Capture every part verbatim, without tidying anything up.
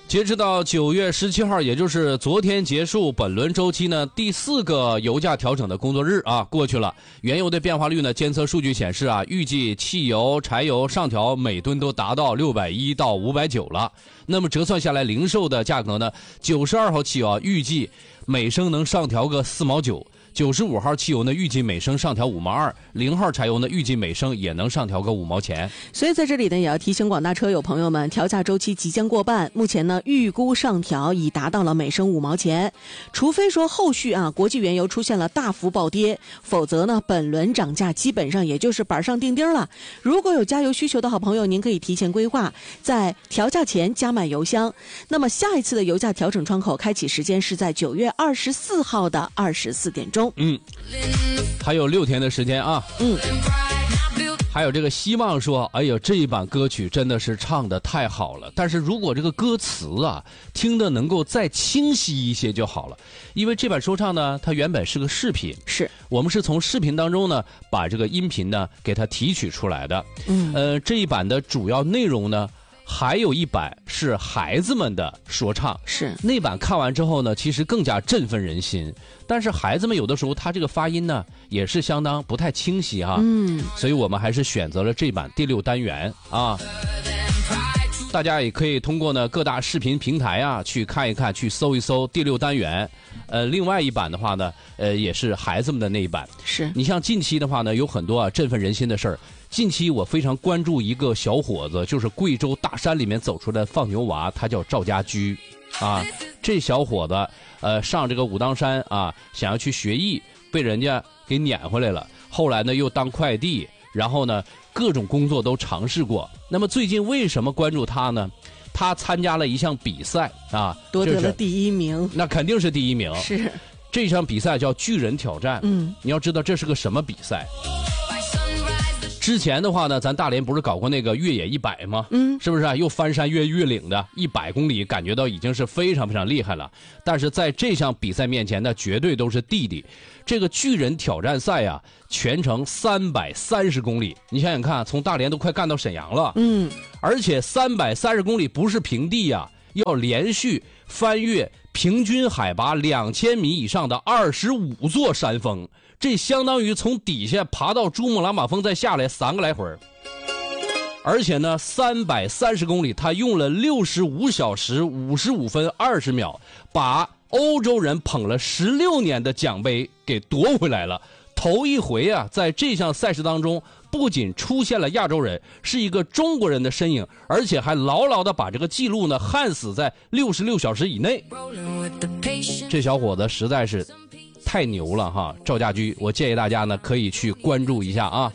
截止到九月十七号，也就是昨天结束本轮周期呢第四个油价调整的工作日啊，过去了。原油的变化率呢，监测数据显示啊，预计汽油、柴油上调每吨都达到六百一到五百九了。那么折算下来，零售的价格呢，九十二号汽油啊，预计每升能上调个四毛九。九十五号汽油呢，预计每升上调五毛二；零号柴油呢，预计每升也能上调个五毛钱。 所以在这里呢，也要提醒广大车友朋友们，调价周期即将过半，目前呢，预估上调已达到了每升五毛钱。除非说后续啊，国际原油出现了大幅暴跌，否则呢，本轮涨价基本上也就是板上钉钉了。如果有加油需求的好朋友，您可以提前规划，在调价前加满油箱。那么下一次的油价调整窗口开启时间是在九月二十四号的二十四点钟。 嗯，还有六天的时间啊。 嗯， 还有这个希望说，哎呦，这一版歌曲真的是唱得太好了，但是如果这个歌词啊听得能够再清晰一些就好了。因为这版说唱呢，它原本是个视频， 是我们是从视频当中呢把这个音频呢给它提取出来的。 嗯， 呃，这一版的主要内容呢，还有一版是孩子们的说唱， 是那版看完之后呢，其实更加振奋人心。但是孩子们有的时候他这个发音呢，也是相当不太清晰哈。 嗯， 所以我们还是选择了这版第六单元啊。大家也可以通过呢各大视频平台啊去看一看，去搜一搜第六单元。呃，另外一版的话呢，呃，也是孩子们的那一版。 是你像近期的话呢，有很多啊振奋人心的事儿。近期我非常关注一个小伙子，就是贵州大山里面走出来的放牛娃，他叫赵家驹啊。这小伙子呃上这个武当山啊，想要去学艺，被人家给撵回来了。后来呢又当快递，然后呢各种工作都尝试过。那么最近为什么关注他呢？他参加了一项比赛啊， 夺得了第一名。 那肯定是第一名。 是这场比赛叫巨人挑战。 嗯， 你要知道这是个什么比赛。之前的话呢，咱大连不是搞过那个越野一百吗？ 嗯， 是不是啊？又翻山越越岭的一百公里，感觉到已经是非常非常厉害了。但是在这项比赛面前呢，绝对都是弟弟。这个巨人挑战赛啊，全程三百三十公里，你想想看，从大连都快干到沈阳了。 嗯， 而且三百三十公里不是平地呀、啊，要连续翻越平均海拔两千米以上的二十五座山峰。这相当于从底下爬到珠穆朗玛峰再下来三个来回。而且呢，三百三十公里，他用了六十五小时五十五分二十秒，把欧洲人捧了十六年的奖杯给夺回来了。头一回啊，在这项赛事当中，不仅出现了亚洲人，是一个中国人的身影，而且还牢牢的把这个记录呢焊死在六十六小时以内。这小伙子实在是太牛了哈，赵家驹，我建议大家呢可以去关注一下啊。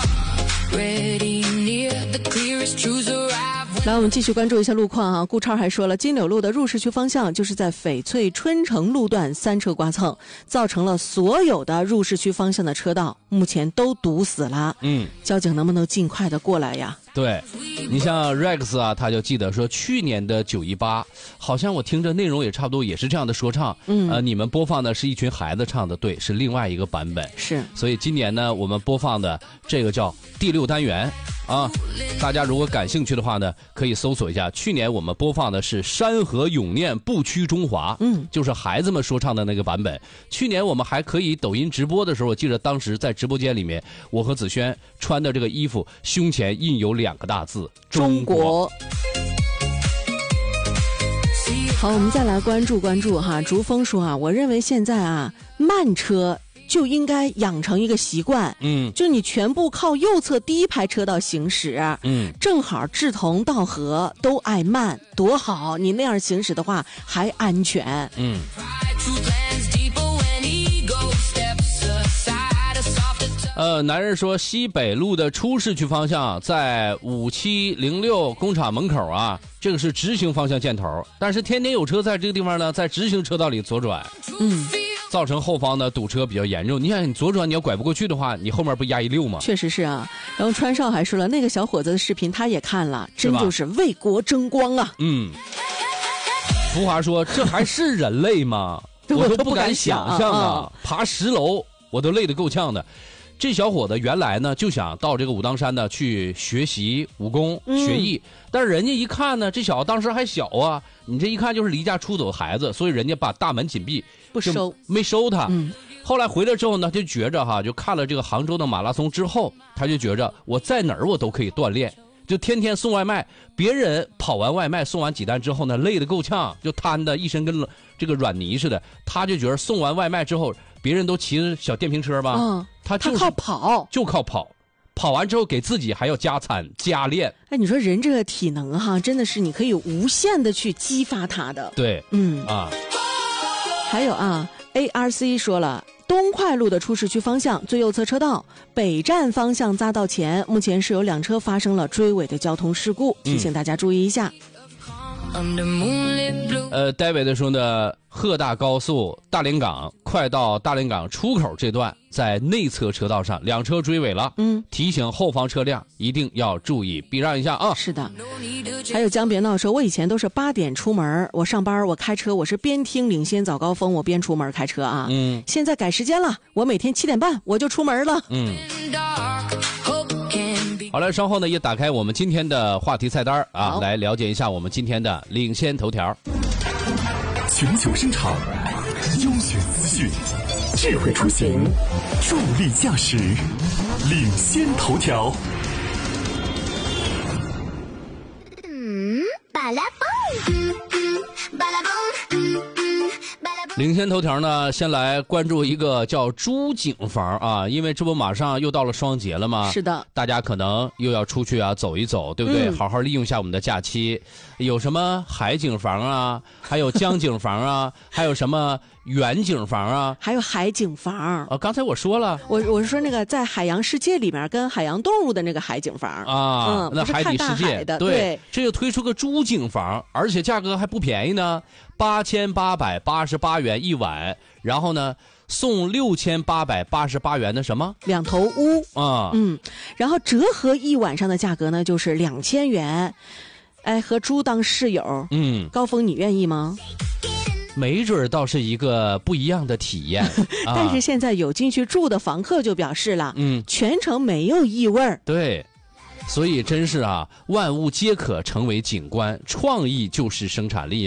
来，我们继续关注一下路况啊。顾超还说了，金柳路的入市区方向就是在翡翠春城路段三车刮蹭，造成了所有的入市区方向的车道目前都堵死了。 嗯， 交警能不能尽快的过来呀？ 对，你像 Rex 啊，他就记得说去年的九一八，好像我听着内容也差不多，也是这样的说唱。 嗯， 呃，你们播放的是一群孩子唱的，对，是另外一个版本。 是， 所以今年呢，我们播放的这个叫第六单元啊，大家如果感兴趣的话呢，可以搜索一下。去年我们播放的是山河永念不屈中华， 嗯， 就是孩子们说唱的那个版本。去年我们还可以抖音直播的时候，我记得当时在直播间里面，我和子轩穿的这个衣服胸前印有两个大字中国。 好，我们再来关注关注哈。竹峰说啊，我认为现在啊，慢车就应该养成一个习惯， 嗯， 就你全部靠右侧第一排车道行驶， 嗯， 正好志同道合，都爱慢，多好！你那样行驶的话还安全， 嗯。呃，男人说西北路的出市区方向在五七零六工厂门口啊，这个是直行方向箭头，但是天天有车在这个地方呢，在直行车道里左转， 嗯， 造成后方呢堵车比较严重。你想你左转你要拐不过去的话，你后面不压一溜吗？ 确实是啊。然后川少还说了，那个小伙子的视频他也看了，真就是为国争光啊。 嗯。福华说这还是人类吗？ 我都不敢想象啊， 啊爬十楼我都累得够呛的。 这小伙子原来呢就想到这个武当山呢去学习武功、 嗯、 学艺，但是人家一看呢，这小子当时还小啊，你这一看就是离家出走的孩子，所以人家把大门紧闭， 不收， 没收他。 嗯， 后来回来之后呢，就觉着哈，就看了这个杭州的马拉松之后，他就觉着我在哪儿我都可以锻炼。就天天送外卖，别人跑完外卖送完几单之后呢，累得够呛，就瘫的一身跟这个软泥似的。他就觉得送完外卖之后，别人都骑小电瓶车吧， 嗯， 他就是他靠跑， 就靠跑，跑完之后给自己还要加餐加练。 哎，你说人这个体能哈，真的是你可以无限的去激发他的。 对， 嗯啊， 还有啊 ，A R C 说了。东快路的出市区方向最右侧车道北站方向匝道前，目前是有两车发生了追尾的交通事故，提醒大家注意一下。 呃 ，David 说呢，鹤大高速大连港快到大连港出口这段，在内侧车道上两车追尾了， 嗯， 提醒后方车辆一定要注意避让一下啊。 是的，还有江别闹说，我以前都是八点出门，我上班我开车，我是边听领先早高峰，我边出门开车啊。 嗯， 现在改时间了，我每天七点半我就出门了。 嗯。好了，稍后呢也打开我们今天的话题菜单啊，来了解一下我们今天的领先头条。 全球声场，优选资讯，智慧出行，助力驾驶，领先头条。 嗯，巴拉蹦，巴拉蹦。 领先头条呢，先来关注一个叫朱景房啊，因为这不马上又到了双节了吗？ 是的， 大家可能又要出去啊走一走，对不对？ 嗯、 好好利用一下我们的假期。有什么海景房啊，还有江景房啊，还有什么远景房啊， 还有海景房啊。刚才我说了， 我我是说那个在海洋世界里面跟海洋动物的那个海景房啊， 嗯， 那海底世界的， 对， 对这又推出个朱景房，而且价格还不便宜呢，八千八百八十八元一晚，然后呢送六千八百八十八元的什么两头屋啊， 嗯，然后折合一晚上的价格呢就是两千元。哎，和猪当室友， 嗯， 高峰，你愿意吗？ 没准倒是一个不一样的体验。 但是现在有进去住的房客就表示了， 嗯， 全程没有异味儿。 对，所以真是啊，万物皆可成为景观，创意就是生产力。